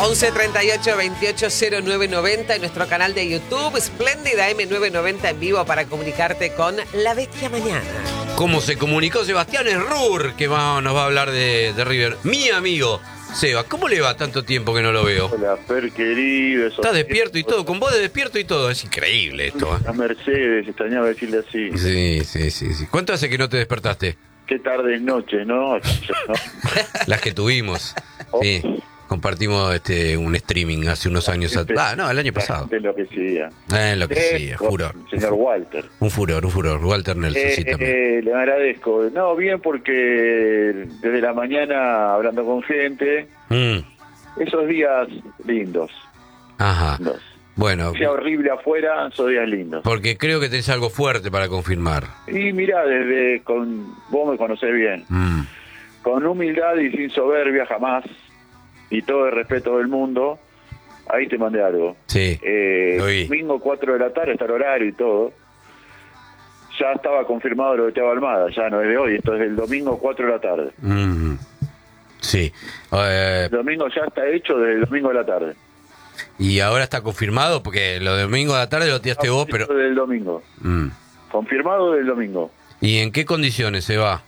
11 38 28 09 90 en nuestro canal de YouTube, Espléndida M990 en vivo para comunicarte con La Bestia Mañana. ¿Cómo se comunicó Sebastián Errur, que nos va a hablar de River? Mi amigo Seba, ¿cómo le va? Tanto tiempo que no lo veo. Hola, Fer, querido. Está despierto y todo, con voz de despierto y todo. Es increíble esto. A Mercedes, extrañaba decirle así. Sí. ¿Cuánto hace que no te despertaste? Qué tarde es noche, ¿no? Las que tuvimos. Sí. Compartimos un streaming hace unos años atrás. No, el año pasado. Enloquecía. Enloquecía, furor. Señor Walter. Un furor. Walter Nelson, sí, también. Le agradezco. No, bien, porque desde la mañana hablando con gente, esos días lindos. Ajá. Lindos. Bueno. Sea horrible afuera, esos días lindos. Porque creo que tenés algo fuerte para confirmar. Y mirá, vos me conocés bien. Con humildad y sin soberbia jamás, y todo el respeto del mundo, ahí te mandé algo. Sí, lo vi. Domingo 4 de la tarde, está el horario y todo. Ya estaba confirmado lo de Thiago Almada, ya no es de hoy, esto es del domingo 4 de la tarde. Sí. El domingo ya está hecho desde el domingo de la tarde. Y ahora está confirmado, porque lo de domingo de la tarde lo tiraste vos, pero... Del domingo. Confirmado del domingo. ¿Y en qué condiciones se va?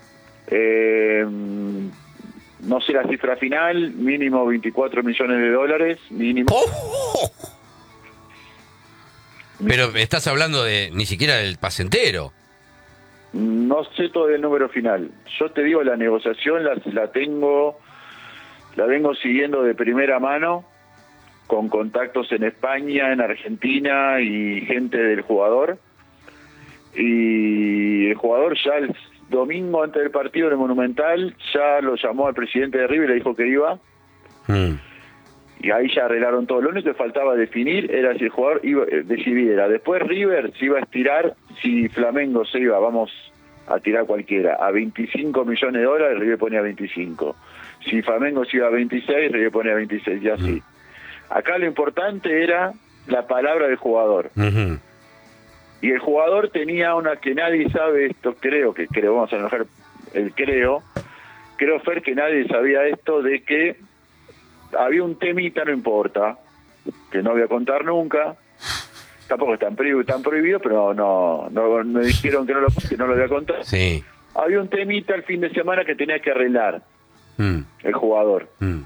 No sé la cifra final, mínimo 24 millones de dólares, mínimo. ¡Oh! Pero estás hablando de ni siquiera del pase entero. No sé todavía el número final. Yo te digo, la negociación la vengo siguiendo de primera mano, con contactos en España, en Argentina y gente del jugador. Y el jugador ya el domingo antes del partido en el Monumental ya lo llamó al presidente de River y le dijo que iba. Y ahí ya arreglaron todo. Lo único que faltaba definir era si el jugador decidiera. Después River se iba a estirar, si Flamengo se iba, vamos a tirar cualquiera, a 25 millones de dólares, River ponía 25. Si Flamengo se iba a 26, River ponía 26 y así. Acá lo importante era la palabra del jugador. Y el jugador tenía una que nadie sabe esto, creo, vamos a enojar creo, Fer, que nadie sabía esto, de que había un temita, no importa, que no voy a contar nunca, tampoco están prohibido, pero no me dijeron que no lo voy a contar. Sí. Había un temita el fin de semana que tenía que arreglar el jugador.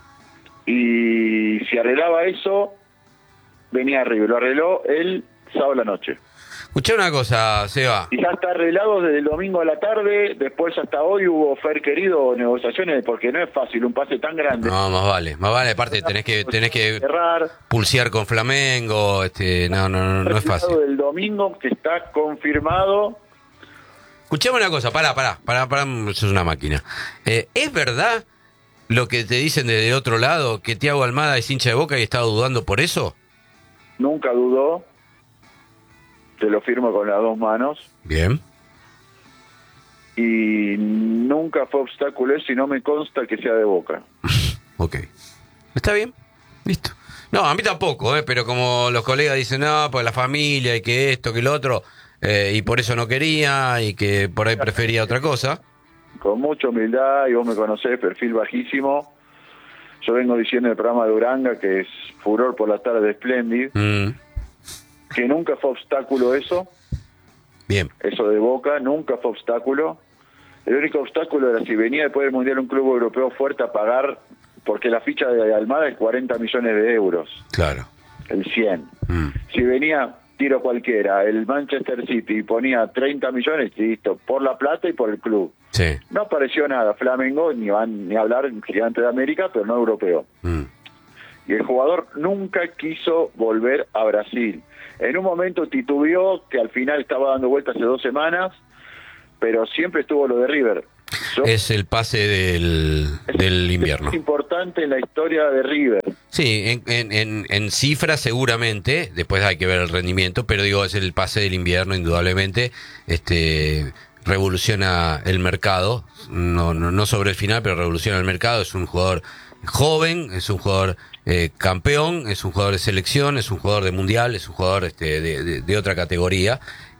Y si arreglaba eso, venía arriba. Lo arregló el sábado a la noche. Escuchá una cosa, Seba. Y ya está arreglado desde el domingo a la tarde, después hasta hoy hubo, Fer querido, negociaciones, porque no es fácil un pase tan grande. No, más vale, aparte tenés que cerrar, pulsear con Flamengo, no es fácil. Del domingo que está confirmado. Escuchame una cosa, pará, sos una máquina. ¿Es verdad lo que te dicen desde otro lado, que Thiago Almada es hincha de Boca y estaba dudando por eso? Nunca dudó. Te lo firmo con las dos manos. Bien. Y nunca fue obstáculo eso y no me consta que sea de Boca. Ok. Está bien. Listo. No, a mí tampoco, pero como los colegas dicen, no, pues la familia y que esto, que lo otro, y por eso no quería y que por ahí prefería otra cosa. Con mucha humildad, y vos me conocés, perfil bajísimo. Yo vengo diciendo en el programa de Uranga, que es furor por las tardes de Splendid, que nunca fue obstáculo eso. Bien. Eso de Boca, nunca fue obstáculo. El único obstáculo era si venía después del Mundial un club europeo fuerte a pagar, porque la ficha de Almada es 40 millones de euros. Claro. El 100. Si venía, tiro cualquiera, el Manchester City y ponía 30 millones, listo, por la plata y por el club. Sí. No apareció nada. Flamengo, ni a hablar, gigante de América, pero no europeo. Y el jugador nunca quiso volver a Brasil. En un momento titubeó, que al final estaba dando vueltas hace 2 semanas, pero siempre estuvo lo de River. Es el pase del invierno. Es importante en la historia de River. Sí, en cifras seguramente, después hay que ver el rendimiento, pero digo, es el pase del invierno, indudablemente. Revoluciona el mercado, no sobre el final, pero revoluciona el mercado. Es un jugador joven, es un jugador campeón, es un jugador de selección, es un jugador de mundial, es un jugador de otra categoría,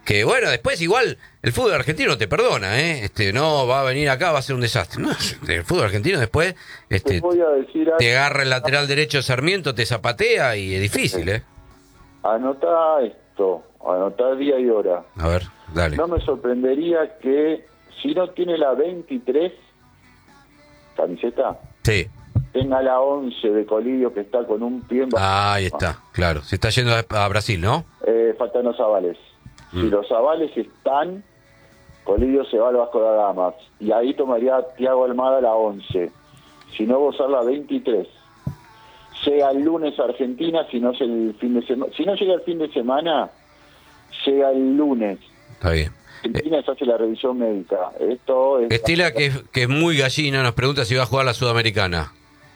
Que bueno, después igual el fútbol argentino te perdona, no va a venir acá, va a ser un desastre. No, el fútbol argentino después Te voy a decir te agarra el lateral derecho Sarmiento, te zapatea y es difícil, Anotá esto, anotá día y hora. A ver, dale. No me sorprendería que si no tiene la 23 camiseta, Sí. tenga la 11 de Colidio, que está con un pie en Ahí está, claro. Se está yendo a Brasil, ¿no? faltan los avales. Si los avales están, Colidio se va al Vasco da Gama. Y ahí tomaría Thiago Almada la 11. Si no, va a usar la 23. Llega el lunes a Argentina, si no es el fin de semana. Si no llega el fin de semana, llega el lunes. Está bien. Argentina se hace la revisión médica. Esto es... Estela, que es muy gallina, nos pregunta si va a jugar la Sudamericana.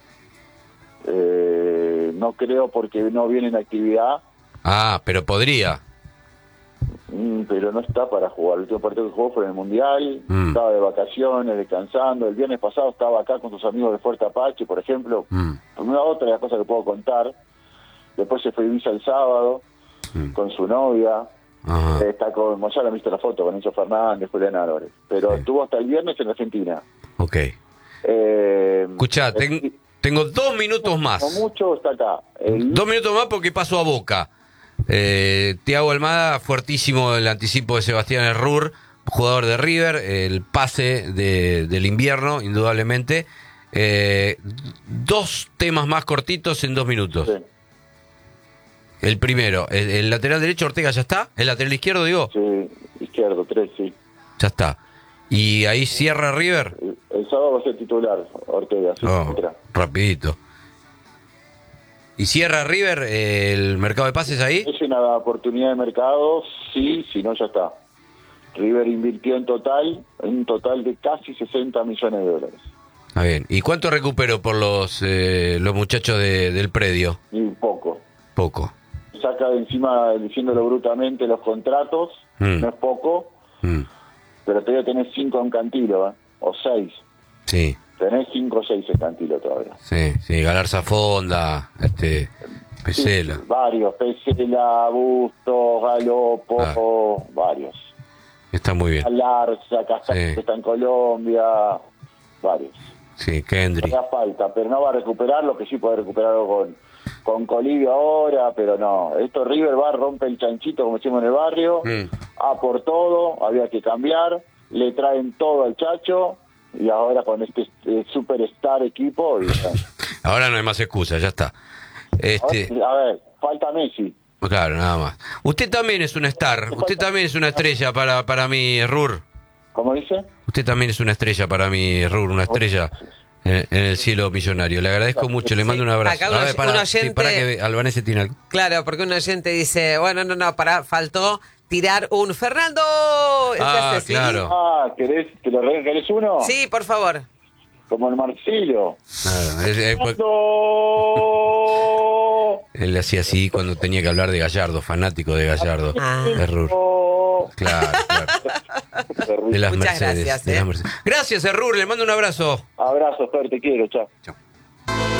No creo, porque no viene en actividad. Ah, pero podría. Pero no está para jugar. El último partido que jugó fue en el Mundial. Estaba de vacaciones, descansando. El viernes pasado estaba acá con sus amigos de Fuerte Apache, por ejemplo. Una otra de las cosas que puedo contar. Después se fue a Ibiza el sábado con su novia. Está con, ya la han visto la foto, con Enzo Fernández, Julián Álvarez. Pero estuvo hasta el viernes en Argentina. Ok. Escuchá, tengo 2 minutos más. No mucho, está acá. 2 minutos más porque paso a Boca. Thiago Almada, fuertísimo el anticipo de Sebastián Errur, jugador de River, el pase del invierno, indudablemente. 2 temas más cortitos en 2 minutos. Sí. El primero, el lateral derecho Ortega ya está, el lateral izquierdo digo. Sí, izquierdo, 3, sí. Ya está. ¿Y ahí cierra River? El sábado va a ser titular, Ortega. Sí, rapidito. ¿Y cierra River el mercado de pases ahí? Es una oportunidad de mercado, sí, si no ya está. River invirtió en un total de casi 60 millones de dólares. Está bien. ¿Y cuánto recuperó por los muchachos del predio? Y poco. Poco. Saca de encima, diciéndolo brutamente, los contratos, no es poco, pero todavía tenés 5 en Cantilo, o 6. Sí. Tenés 5 o 6 en Cantilo todavía. Sí, Galarza Fonda, Pesela. Sí, varios, Pesela, Bustos, Galopo, varios. Está muy bien. Galarza, Castaño, que está en Colombia, varios. Sí, Kendrick. No da falta, pero no va a recuperar lo que sí puede recuperarlo con Colidio ahora, pero no. Esto River va, rompe el chanchito, como decimos en el barrio, por todo, había que cambiar, le traen todo al Chacho, y ahora con este superstar equipo... Ahora no hay más excusa, ya está. A ver, falta Messi. Claro, nada más. Usted también es una star, usted también es una estrella para mí, Errur. ¿Cómo dice? Usted también es una estrella para mí, Errur, una estrella en el cielo millonario. Le agradezco mucho, le mando un abrazo. Acá un oyente... para que Albanese tiene algo. Claro, porque un oyente dice, bueno, faltó tirar un Fernando. Claro. ¿Querés uno? Sí, por favor. Como el Marcelo. Él hacía así cuando tenía que hablar de Gallardo, fanático de Gallardo. Errur. Claro. De las Muchas Mercedes. gracias. De las Mercedes. Gracias, Errur, le mando un abrazo. Abrazo, Fer, te quiero, chao. Chao.